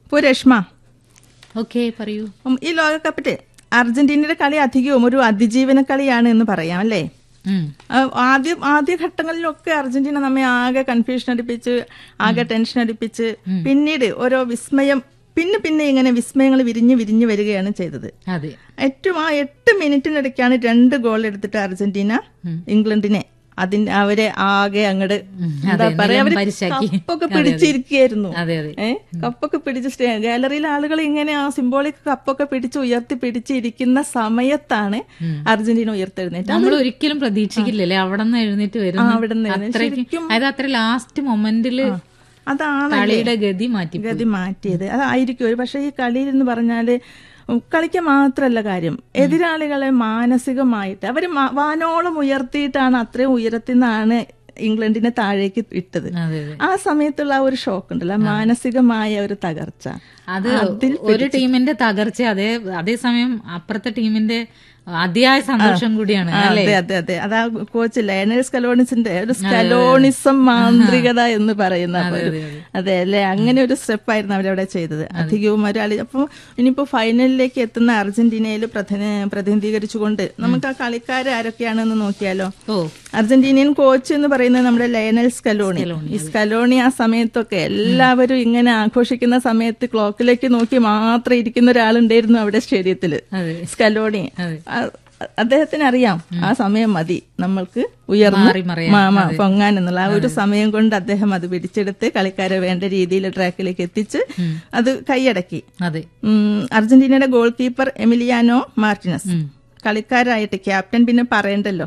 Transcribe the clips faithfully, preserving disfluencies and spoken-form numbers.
ഇപ്പോൾ രശ്മ, ഓക്കെ പറയൂ. ഉം, ഈ ലോകകപ്പില് അർജന്റീനയുടെ കളി അധികവും ഒരു അതിജീവന കളിയാണ് എന്ന് പറയാം അല്ലേ? ഉം. ആ, ആദ്യം ആദ്യ ഘട്ടങ്ങളിലൊക്കെ അർജന്റീന നമ്മെ ആകെ കൺഫ്യൂഷൻ അടിപ്പിച്ച് ആകെ ടെൻഷൻ അടിപ്പിച്ച് പിന്നീട് ഓരോ വിസ്മയം പിന്നെ പിന്നെ ഇങ്ങനെ വിസ്മയങ്ങൾ വിരിഞ്ഞ് വിരിഞ്ഞ് വരികയാണ് ചെയ്തത്. അതെ, ഏറ്റവും ആ എട്ട് മിനിറ്റിനിടയ്ക്കാണ് രണ്ട് ഗോൾ എടുത്തിട്ട് അർജന്റീന ഇംഗ്ലണ്ടിനെ അതിന് അവരെ ആകെ അങ്ങട് എന്താ പറയാ, അവര് കപ്പൊക്കെ പിടിച്ചിരിക്കുകയായിരുന്നു. ഏഹ് കപ്പൊക്കെ പിടിച്ച് ഗാലറിയിലെ ആളുകൾ ഇങ്ങനെ ആ സിംബോളിക് കപ്പൊക്കെ പിടിച്ച് ഉയർത്തി പിടിച്ചിരിക്കുന്ന സമയത്താണ് അർജന്റീന ഉയർത്തെഴുന്നേറ്റ്. നമ്മൾ ഒരിക്കലും പ്രതീക്ഷിക്കില്ലല്ലേ അവിടെ നിന്ന് എഴുന്നേറ്റ് വരും. അതായത് അത്ര ലാസ്റ്റ് മൊമെന്റില് അതാണ് കളിയുടെ ഗതി മാറ്റി ഗതി മാറ്റിയത്. അതായിരിക്കും. പക്ഷെ ഈ കളിയിൽ എന്ന് പറഞ്ഞാല് കളിക്കാൻ മാത്രല്ല കാര്യം, എതിരാളികളെ മാനസികമായിട്ട് അവര് വാനോളം ഉയർത്തിയിട്ടാണ് അത്രയും ഉയരത്തിൽ നിന്നാണ് ഇംഗ്ലണ്ടിനെ താഴേക്ക് ഇട്ടത്. ആ സമയത്തുള്ള ആ ഒരു ഷോക്ക് ഉണ്ടല്ലോ, മാനസികമായ ഒരു തകർച്ച, അത് ഒരു ടീമിന്റെ തകർച്ച, അതേ അതേസമയം അപ്പുറത്തെ ടീമിന്റെ അതിയായ സന്തോഷം കൂടിയാണ്. അതെ അതെ അതെ അതാ കോച്ച് ലയണൽ സ്കലോണിസിന്റെ ഒരു സ്കലോണിസം മാന്ത്രികത എന്ന് പറയുന്ന അതെ അല്ലെ, അങ്ങനെ ഒരു സ്റ്റെപ്പായിരുന്നു അവരവിടെ ചെയ്തത്. അധികവും ഒരാളി അപ്പൊ ഇനിയിപ്പോ ഫൈനലിലേക്ക് എത്തുന്ന അർജന്റീനയിൽ പ്രതിനിധീകരിച്ചുകൊണ്ട് നമുക്ക് ആ കളിക്കാർ ആരൊക്കെയാണെന്ന് നോക്കിയാലോ. അർജന്റീനിയൻ കോച്ച് എന്ന് പറയുന്നത് നമ്മുടെ ലയണൽ സ്കലോണി. ഈ സ്കലോണി ആ സമയത്തൊക്കെ എല്ലാവരും ഇങ്ങനെ ആഘോഷിക്കുന്ന സമയത്ത് ക്ലോക്കിലേക്ക് നോക്കി മാത്രം ഇരിക്കുന്ന ഒരാളുണ്ടായിരുന്നു അവിടെ സ്റ്റേഡിയത്തില്, സ്കലോണി. അദ്ദേഹത്തിന് അറിയാം ആ സമയം മതി നമ്മൾക്ക് ഉയർന്ന് പൊങ്ങാൻ എന്നുള്ള ആ ഒരു സമയം കൊണ്ട് അദ്ദേഹം അത് പിടിച്ചെടുത്ത് കളിക്കാരെ വേണ്ട രീതിയിൽ ട്രാക്കിലേക്ക് എത്തിച്ച് അത് കൈയടക്കി. അർജന്റീനയുടെ goal keeper Emiliano Martinez, കളിക്കാരായിട്ട് captain പിന്നെ പറയണ്ടല്ലോ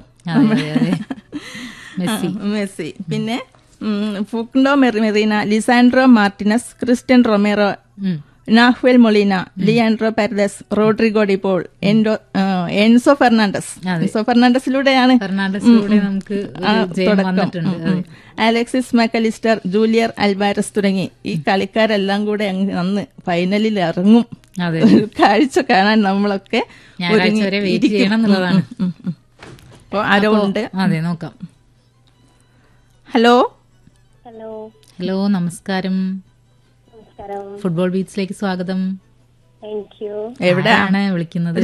മെസ്സി, പിന്നെ ഫുക്ണ്ടോ Merina, Lisandro Martinez, Cristian Romero, നാഹ്വൽ Molina, Leandro Paredes, Rodrigo De Paul, Enzo Fernandez. Enzo ഫെർണാണ്ടസിലൂടെയാണ് നമുക്ക് തുടക്കം. അലക്സിസ് മാക്കലിസ്റ്റർ, ജൂലിയർ അൽവാരസ് തുടങ്ങി ഈ കളിക്കാരെല്ലാം കൂടെ അന്ന് ഫൈനലിൽ ഇറങ്ങും. കാഴ്ച കാണാൻ നമ്മളൊക്കെ ആരോ ഉണ്ട്. അതെ, നോക്കാം. ഹലോ ഹലോ ഹലോ നമസ്കാരം. ഫുട്ബോൾ ബീച്ചിലേക്ക് സ്വാഗതം. Thank you. എവിടെയാണ് വിളിക്കുന്നത്?